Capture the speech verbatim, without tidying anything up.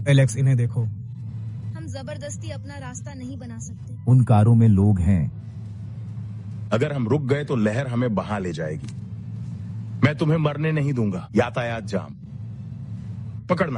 Alex, इन्हें देखो। हम जबरदस्ती अपना रास्ता नहीं बना सकते। उन कारों में लोग हैं। अगर हम रुक गए तो लहर हमें बहा ले जाएगी। मैं तुम्हें मरने नहीं दूंगा। यातायात जाम। पकड़ना।